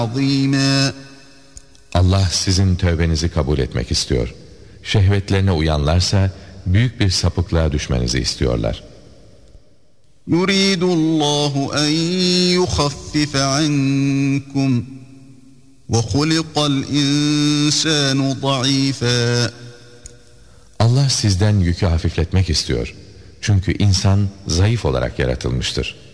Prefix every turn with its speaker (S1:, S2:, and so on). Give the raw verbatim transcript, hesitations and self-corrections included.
S1: عظيما.
S2: Allah sizin tövbenizi kabul etmek istiyor. Şehvetlerine uyanlarsa büyük bir sapıklığa düşmenizi istiyorlar.
S1: يريد الله أن يخفف عنكم وخلق الإنسان ضعيفا.
S2: Allah sizden yükü hafifletmek istiyor. Çünkü insan zayıf olarak yaratılmıştır.